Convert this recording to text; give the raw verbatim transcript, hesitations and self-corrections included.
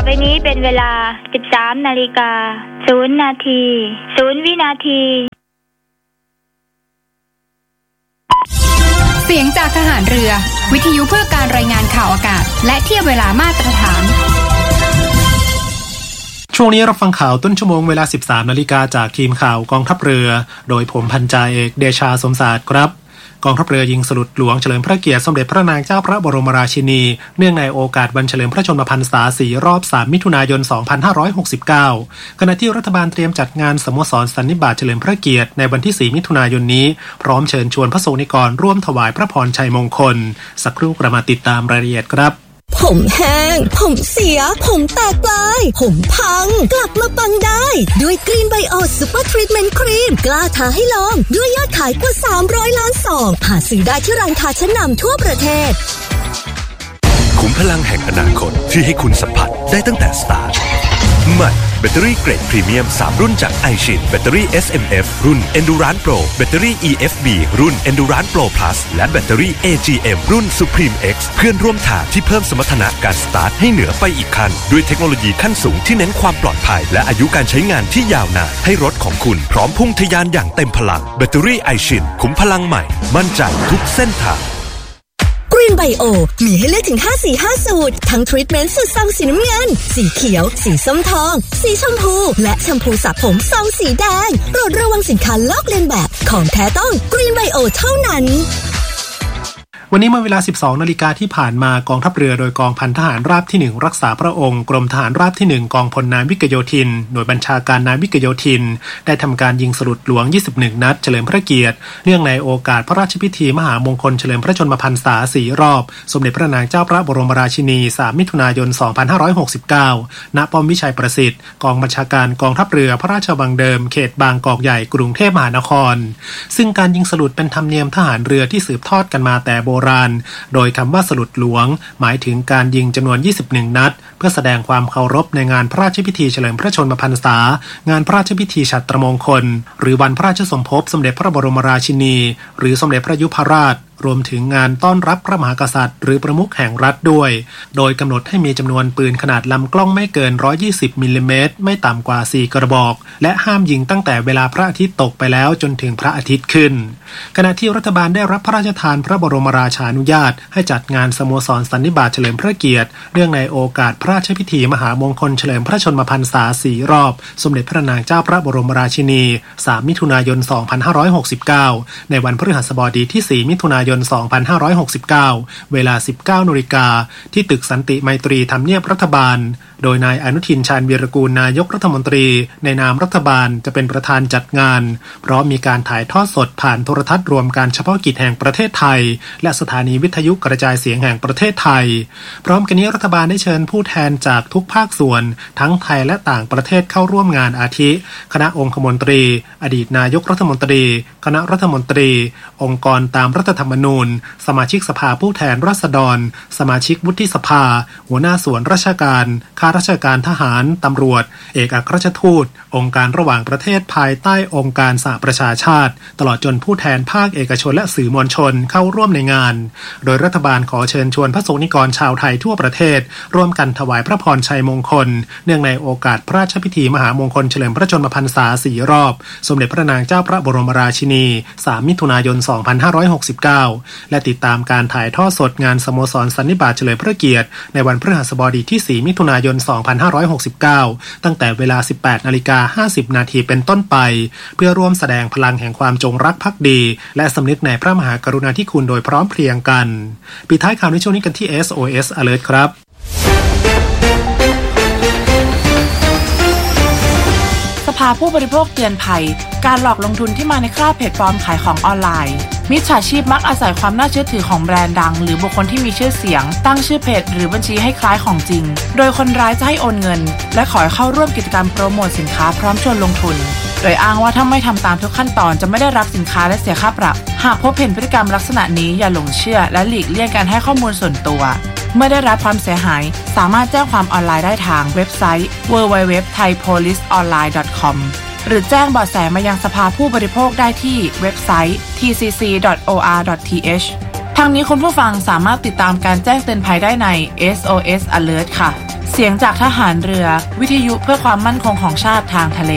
ไปนี้เป็นเวลา สิบสามนาฬิกาศูนย์นาทีศูนย์วินาทีเสียงจากทหารเรือวิทยุเพื่อการรายงานข่าวอากาศและเทียบเวลามาตรฐานช่วงนี้รับฟังข่าวต้นชั่วโมงเวลา สิบสามนาฬิกาจากทีมข่าวกองทัพเรือโดยผมพันจ่าเอกเดชาสมศาสตร์ครับกองทัพเรือยิงสลุดหลวงเฉลิมพระเกียรติสมเด็จพระนางเจ้าพระบรมราชินีเนื่องในโอกาสวันเฉลิมพระชนมพรรษาสี่รอบสามมิถุนายนสองพันห้าร้อยหกสิบเก้าขณะที่รัฐบาลเตรียมจัดงานสโมสรสันนิบาตเฉลิมพระเกียรติในวันที่สี่มิถุนายนนี้พร้อมเชิญชวนพระสงฆ์นิกรร่วมถวายพระพรชัยมงคลสักครู่กระมาติดตามรายละเอียดครับผมแห้งผมเสียผมแตกปลายผมพังกลับมาปังได้ด้วยกรีนไบโอซูเปอร์ทรีทเมนต์ครีมกล้าท้าให้ลองด้วยยอดขายกว่าสามร้อยล้านซองหาซื้อได้ที่ร้านค้าชั้นนำทั่วประเทศขุมพลังแห่งอนาคตที่ให้คุณสัมผัสได้ตั้งแต่สตาร์ทใหม่แบตเตอรี่เกรดพรีเมียมสามรุ่นจาก iShin แบตเตอรี่ เอส เอ็ม เอฟ รุ่น Endurance Pro แบตเตอรี่ อี เอฟ บี รุ่น Endurance Pro Plus และแบตเตอรี่ เอ จี เอ็ม รุ่น Supreme X เพื่อนร่วมทางที่เพิ่มสมรรถนะการสตาร์ทให้เหนือไปอีกขั้นด้วยเทคโนโลยีขั้นสูงที่เน้นความปลอดภัยและอายุการใช้งานที่ยาวนานให้รถของคุณพร้อมพุ่งทะยานอย่างเต็มพลังแบตเตอรี่ iShin ขุมพลังใหม่มั่นใจทุกเส้นทางกรีนไบโอมีให้เลือกถึงห้าสีห้าสูตรทั้งทรีทเมนต์สูตรซองสีน้ำเงินสีเขียวสีส้มทองสีชมพูและแชมพูสระผมซองสีแดงโปรดระวังสินค้าลอกเลียนแบบของแท้ต้องกรีนไบโอเท่านั้นวันนี้เมื่อเวลา สิบสองนาฬิกาที่ผ่านมากองทัพเรือโดยกองพันทหารราบที่หนึ่งรักษาพระองค์กรมทหารราบที่หนึ่งกองพลนาวิกโยธินหน่วยบัญชาการนาวิกโยธินได้ทำการยิงสลุดหลวงยี่สิบเอ็ดนัดเฉลิมพระเกียรติเนื่องในโอกาสพระราชพิธีมหามงคลเฉลิมพระชนมพรรษาสี่รอบสมเด็จพระนางเจ้าพระบรมราชินีสามมิถุนายนสองพันห้าร้อยหกสิบเก้าณป้อมวิชัยประสิทธิ์กองบัญชาการกองทัพเรือพระราชวังเดิมเขตบางกอกใหญ่กรุงเทพมหานครซึ่งการยิงสลุดเป็นธรรมเนียมทหารเรือที่สืบทอดกันมาแต่โบราณโดยคำว่าสลุดหลวงหมายถึงการยิงจำนวนยี่สิบเอ็ดนัดเพื่อแสดงความเคารพในงานพระราชพิธีเฉลิมพระชนมพรรษางานพระราชพิธีฉัตรมงคลหรือวันพระราชสมภพสมเด็จพระบรมราชินีหรือสมเด็จพระยุพราชรวมถึงงานต้อนรับพระมหากษัตริย์หรือประมุขแห่งรัฐด้วยโดยกำหนดให้มีจำนวนปืนขนาดลำกล้องไม่เกินหนึ่งร้อยยี่สิบมิลลิเมตรไม่ต่ำกว่าสี่กระบอกและห้ามยิงตั้งแต่เวลาพระอาทิตย์ตกไปแล้วจนถึงพระอาทิตย์ขึ้นขณะที่รัฐบาลได้รับพระราชทานพระบรมราชานุญาตให้จัดงานสโมสรสันนิบาตเฉลิมพระเกียรติเนื่องในโอกาสพระราชพิธีมหามงคลเฉลิมพระชนมพรรษาสี่รอบสมเด็จพระนางเจ้าพระบรมราชินีสามมิถุนายนสองพันห้าร้อยหกสิบเก้าในวันพฤหัสบดีที่สี่มิถุนายนสองพันห้าร้อยหกสิบเก้าเวลา สิบเก้านาฬิกาที่ตึกสันติไมตรีทำเนียบรัฐบาลโดยนายอนุทินชาญวีรกูลนายกรัฐมนตรีในนามรัฐบาลจะเป็นประธานจัดงานพร้อมมีการถ่ายทอดสดผ่านโทรทัศน์รวมการเฉพาะกิจแห่งประเทศไทยและสถานีวิทยุกระจายเสียงแห่งประเทศไทยพร้อมกันนี้รัฐบาลได้เชิญผู้แทนจากทุกภาคส่วนทั้งไทยและต่างประเทศเข้าร่วมงานอาทิคณะองคมนตรีอดีตนายกรัฐมนตรีคณะรัฐมนตรีองค์กรตามรัฐธรรมนูญสมาชิกสภาผู้แทนราษฎรสมาชิกวุฒิสภาหัวหน้าส่วนราชการข้าราชการทหารตำรวจเอกอัครราชทูตองค์การระหว่างประเทศภายใต้องค์การสหประชาชาติตลอดจนผู้แทนภาคเอกชนและสื่อมวลชนเข้าร่วมในงานโดยรัฐบาลขอเชิญชวนพระสงฆ์นิกรชาวไทยทั่วประเทศร่วมกันถวายพระพรชัยมงคลเนื่องในโอกาสพระราชพิธีมหามงคลเฉลิมพระชนมพรรษาสี่รอบสมเด็จพระนางเจ้าพระบรมราชินีสามมิถุนายนสองพันห้าร้อยหกสิบเก้าและติดตามการถ่ายทอดสดงานสโมสรสันนิบาตเฉลิมพระเกียรติในวันพฤหัสบดีที่สี่มิถุนายนสองพันห้าร้อยหกสิบเก้าตั้งแต่เวลา สิบแปดนาฬิกาห้าสิบนาทีเป็นต้นไปเพื่อร่วมแสดงพลังแห่งความจงรักภักดีและสำนึกในพระมหากรุณาธิคุณโดยพร้อมเพรียงกันปิดท้ายข่าวในช่วงนี้กันที่ เอส โอ เอส Alert ครับสภาผู้บริโภคเตือนภัยการหลอกลงทุนที่มาในคราบเพจปลอมขายของออนไลน์มิจฉาชีพมักอาศัยความน่าเชื่อถือของแบรนด์ดังหรือบุคคลที่มีชื่อเสียงตั้งชื่อเพจหรือบัญชีให้คล้ายของจริงโดยคนร้ายจะให้โอนเงินและขอให้เข้าร่วมกิจกรรมโปรโมทสินค้าพร้อมชวนลงทุนโดยอ้างว่าถ้าไม่ทำตามทุกขั้นตอนจะไม่ได้รับสินค้าและเสียค่าปรับหากพบเห็นพฤติกรรมลักษณะนี้อย่าหลงเชื่อและหลีกเลี่ยงการให้ข้อมูลส่วนตัวเมื่อได้รับความเสียหายสามารถแจ้งความออนไลน์ได้ทางเว็บไซต์ ดับเบิลยู ดับเบิลยู ดับเบิลยู ดอท ไทยโพลิสออนไลน์ ดอท คอม หรือแจ้งเบาะแสมายังสภาผู้บริโภคได้ที่เว็บไซต์ ที ซี ซี ดอท โอ อาร์ ดอท ที เอช ททั้งนี้คุณผู้ฟังสามารถติดตามการแจ้งเตือนภัยได้ใน เอส โอ เอส Alert ค่ะเสียงจากทหารเรือวิทยุเพื่อความมั่นคงของชาติทางทะเล